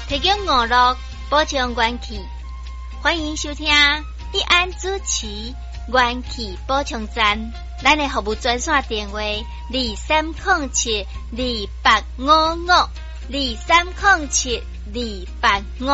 提供娱乐，保障元气。欢迎收听义安主持元气保障站，咱的服务专线电话2307285523072855。